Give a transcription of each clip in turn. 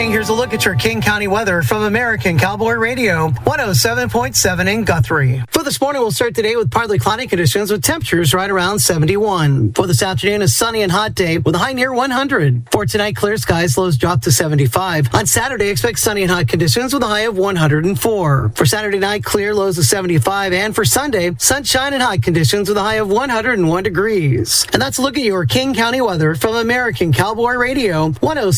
morning. Here's a look at your King County weather from American Cowboy Radio, 107.7 in Guthrie. For this morning, we'll start today with partly cloudy conditions with temperatures right around 71. For this afternoon, a sunny and hot day with a high near 100. For tonight, clear skies, lows drop to 75. On Saturday, expect sunny and hot conditions with a high of 104. For Saturday night, clear, lows of 75. And for Sunday, sunshine and hot conditions with a high of 101 degrees. And that's a look at your King County weather from American Cowboy Radio,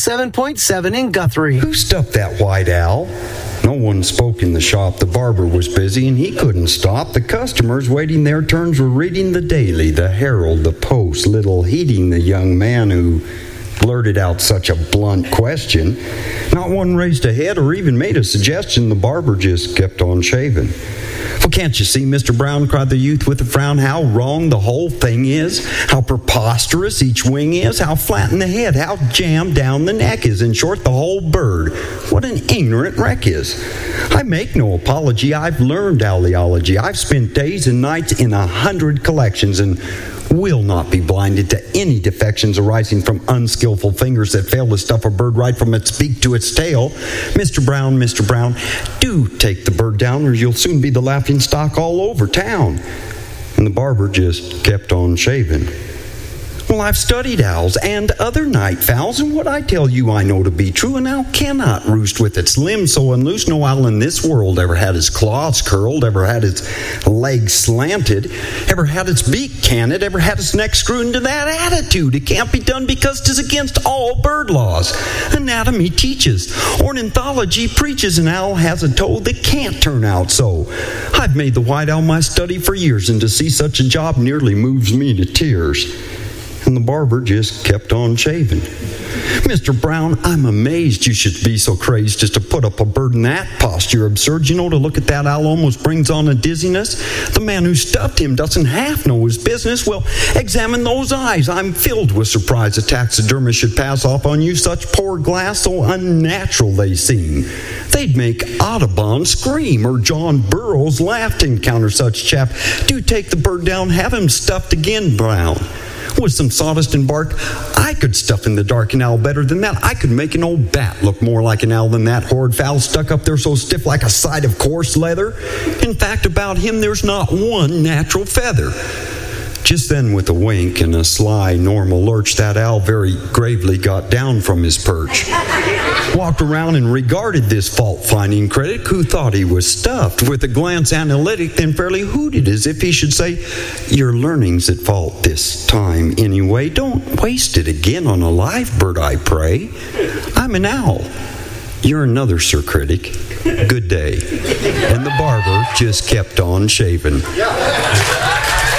107.7 in Guthrie. Who stuffed that white owl? No one spoke in the shop. The barber was busy and he couldn't stop. The customers waiting their turns were reading the Daily, the Herald, the Post, little heeding the young man who blurted out such a blunt question. Not one raised a head or even made a suggestion. The barber just kept on shaving. Well, can't you see, Mr. Brown, cried the youth with a frown, how wrong the whole thing is, how preposterous each wing is, how flat in the head, how jammed down the neck is, in short, the whole bird. What an ignorant wreck is. I make no apology. I've learned owliology. I've spent days and nights in 100 collections and will not be blinded to any defections arising from unskillful fingers that fail to stuff a bird right from its beak to its tail. Mr. Brown, do take the bird down or you'll soon be the laughing stock all over town. And the barber just kept on shaving. Well, I've studied owls and other night fowls, and what I tell you I know to be true. An owl cannot roost with its limbs so unloose. No owl in this world ever had its claws curled, ever had its legs slanted, ever had its beak canted, ever had its neck screwed into that attitude. It can't be done because 'tis against all bird laws. Anatomy teaches, ornithology preaches, an owl has a toe that can't turn out so. I've made the white owl my study for years, and to see such a job nearly moves me to tears. And the barber just kept on shaving. Mr. Brown, I'm amazed you should be so crazed just to put up a bird in that posture. Absurd. You know, to look at that owl almost brings on a dizziness. The man who stuffed him doesn't half know his business. Well, examine those eyes. I'm filled with surprise a taxidermist should pass off on you such poor glass, so unnatural they seem. They'd make Audubon scream or John Burroughs laugh to encounter such chap. Do take the bird down, have him stuffed again, Brown. With some sawdust and bark, I could stuff in the dark an owl better than that. I could make an old bat look more like an owl than that horrid fowl stuck up there so stiff like a side of coarse leather. In fact, about him there's not one natural feather. Just then, with a wink and a sly, normal lurch, that owl very gravely got down from his perch, walked around and regarded this fault-finding critic who thought he was stuffed with a glance analytic, then fairly hooted as if he should say, "Your learning's at fault this time anyway. Don't waste it again on a live bird, I pray. I'm an owl. You're another, Sir Critic. Good day." And the barber just kept on shaving.